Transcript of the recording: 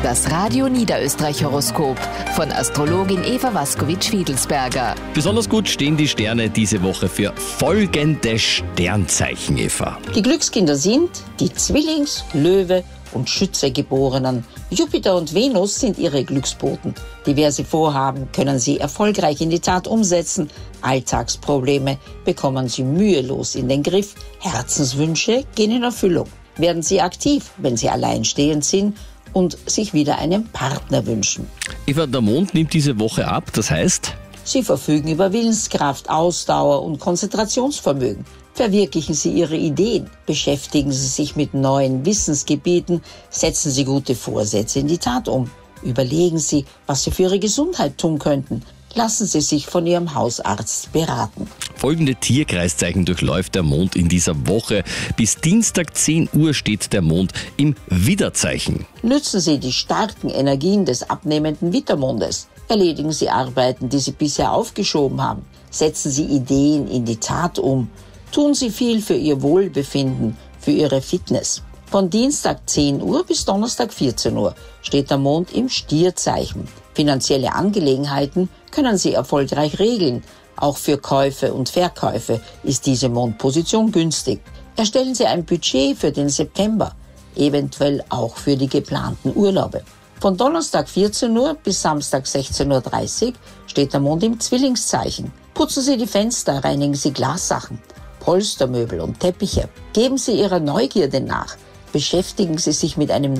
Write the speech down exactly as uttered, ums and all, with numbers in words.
Das Radio Niederösterreich Horoskop von Astrologin Eva Waskowitsch-Fiedelsberger. Besonders gut stehen die Sterne diese Woche für folgende Sternzeichen, Eva. Die Glückskinder sind die Zwillings-, Löwe- und Schütze-Geborenen. Jupiter und Venus sind ihre Glücksboten. Diverse Vorhaben können sie erfolgreich in die Tat umsetzen. Alltagsprobleme bekommen sie mühelos in den Griff. Herzenswünsche gehen in Erfüllung. Werden sie aktiv, wenn sie alleinstehend sind und sich wieder einen Partner wünschen. Eva, der Mond nimmt diese Woche ab, das heißt? Sie verfügen über Willenskraft, Ausdauer und Konzentrationsvermögen. Verwirklichen Sie Ihre Ideen, beschäftigen Sie sich mit neuen Wissensgebieten, setzen Sie gute Vorsätze in die Tat um. Überlegen Sie, was Sie für Ihre Gesundheit tun könnten. Lassen Sie sich von Ihrem Hausarzt beraten. Folgende Tierkreiszeichen durchläuft der Mond in dieser Woche. Bis Dienstag zehn Uhr steht der Mond im Widderzeichen. Nützen Sie die starken Energien des abnehmenden Widdermondes. Erledigen Sie Arbeiten, die Sie bisher aufgeschoben haben. Setzen Sie Ideen in die Tat um. Tun Sie viel für Ihr Wohlbefinden, für Ihre Fitness. Von Dienstag zehn Uhr bis Donnerstag vierzehn Uhr steht der Mond im Stierzeichen. Finanzielle Angelegenheiten können Sie erfolgreich regeln. Auch für Käufe und Verkäufe ist diese Mondposition günstig. Erstellen Sie ein Budget für den September, eventuell auch für die geplanten Urlaube. Von Donnerstag vierzehn Uhr bis Samstag sechzehn Uhr dreißig steht der Mond im Zwillingszeichen. Putzen Sie die Fenster, reinigen Sie Glassachen, Polstermöbel und Teppiche. Geben Sie Ihrer Neugierde nach. Beschäftigen Sie sich mit einem